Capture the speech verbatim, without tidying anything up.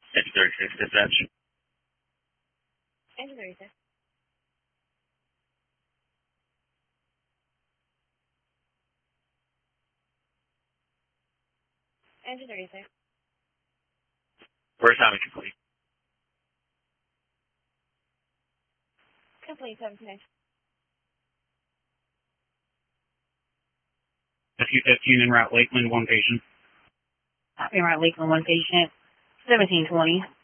Engine thirty-six, dispatch. Engine thirty-six. Engine thirty-six. First time complete. Complete, seven ten. F U fifteen en route Lakeland, one patient. En route Lakeland, one patient. seventeen twenty.